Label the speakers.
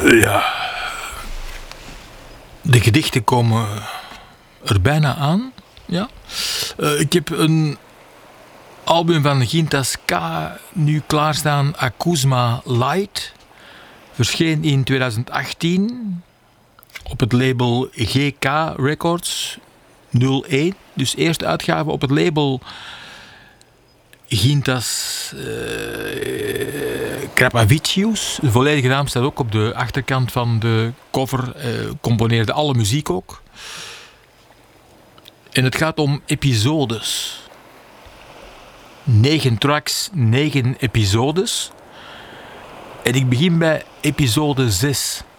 Speaker 1: Ja. De gedichten komen er bijna aan. Ja. Ik heb een album van Gintas K nu klaarstaan, Akuzma Light. Verscheen in 2018 op het label GK Records 01. Dus eerste uitgave op het label Gintas Krapavicius. De volledige naam staat ook op de achterkant van de cover. Componeerde alle muziek ook. En het gaat om episodes. 9 tracks, 9 episodes. En ik begin bij episode 6.